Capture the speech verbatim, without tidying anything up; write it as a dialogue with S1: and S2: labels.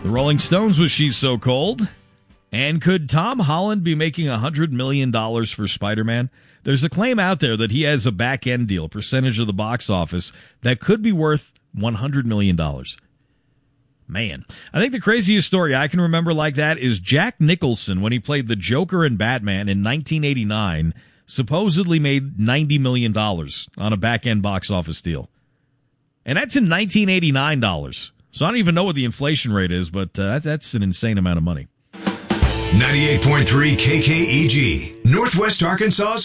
S1: The Rolling Stones with She's So Cold. And could Tom Holland be making one hundred million dollars for Spider-Man? There's a claim out there that he has a back-end deal, percentage of the box office, that could be worth one hundred million dollars. Man, I think the craziest story I can remember like that is Jack Nicholson, when he played the Joker in Batman in nineteen eighty-nine, supposedly made ninety million dollars on a back-end box office deal. And that's in nineteen eighty-nine dollars. So I don't even know what the inflation rate is, but uh, that's an insane amount of money.
S2: ninety-eight point three K K E G, Northwest Arkansas's